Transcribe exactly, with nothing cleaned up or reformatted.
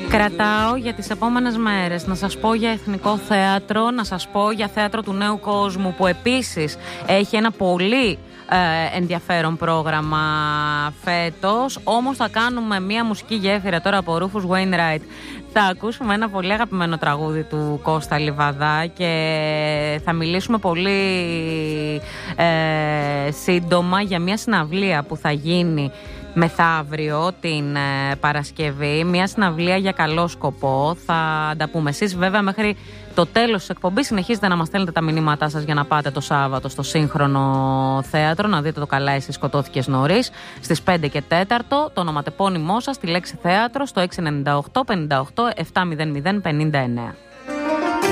Κρατάω για τις επόμενες μέρες να σας πω για Εθνικό Θέατρο, να σας πω για Θέατρο του Νέου Κόσμου που επίσης έχει ένα πολύ ε, ενδιαφέρον πρόγραμμα φέτος. Όμως θα κάνουμε μια μουσική γέφυρα τώρα από Rufus Wainwright. Θα ακούσουμε ένα πολύ αγαπημένο τραγούδι του Κώστα Λιβαδά και θα μιλήσουμε πολύ ε, σύντομα για μια συναυλία που θα γίνει μεθαύριο την ε, Παρασκευή. Μια συναυλία για καλό σκοπό. Θα τα πούμε. Εσείς βέβαια μέχρι το τέλος της εκπομπής συνεχίζετε να μας στέλνετε τα μηνύματά σας για να πάτε το Σάββατο στο Σύγχρονο Θέατρο να δείτε το Καλά εσύ σκοτώθηκες νωρίς στις πέντε και τέταρτο, το ονοματεπώνυμό σας, τη λέξη θέατρο στο έξι εννιά οκτώ πέντε οκτώ επτά μηδέν μηδέν πέντε εννιά.